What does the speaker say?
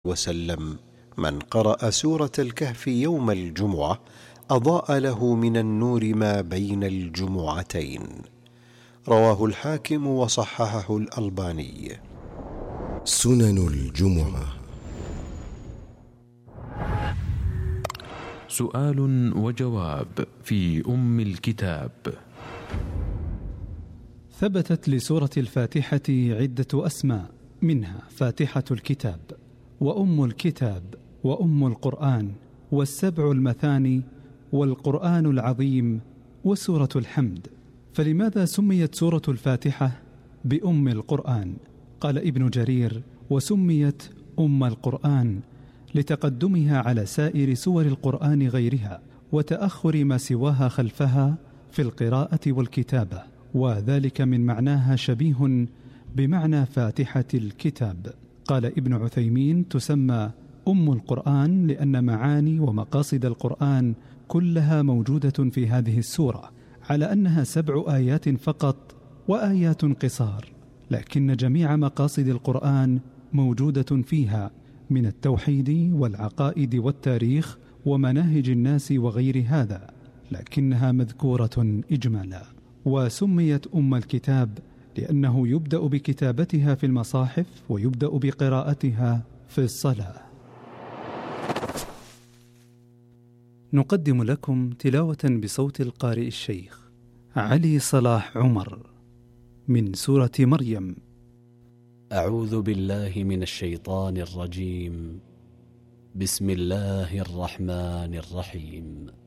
وسلم: من قرأ سورة الكهف يوم الجمعة أضاء له من النور ما بين الجمعتين. رواه الحاكم وصححه الألباني. سنن الجمعة. سؤال وجواب في أم الكتاب. ثبتت لسورة الفاتحة عدة أسماء، منها فاتحة الكتاب، وأم الكتاب، وأم القرآن، والسبع المثاني، والقرآن العظيم، وسورة الحمد. فلماذا سميت سورة الفاتحة بأم القرآن؟ قال ابن جرير: وسميت أم القرآن لتقدمها على سائر سور القرآن غيرها، وتأخر ما سواها خلفها في القراءة والكتابة، وذلك من معناها شبيه بمعنى فاتحة الكتاب. قال ابن عثيمين: تسمى أم القرآن لأن معاني ومقاصد القرآن كلها موجودة في هذه السورة، على أنها 7 آيات فقط وآيات قصار، لكن جميع مقاصد القرآن موجودة فيها من التوحيد والعقائد والتاريخ ومناهج الناس وغير هذا، لكنها مذكورة إجمالا. وسميت أم الكتاب لأنه يبدأ بكتابتها في المصاحف ويبدأ بقراءتها في الصلاة. نقدم لكم تلاوة بصوت القارئ الشيخ علي صلاح عمر من سورة مريم. أعوذ بالله من الشيطان الرجيم. بسم الله الرحمن الرحيم.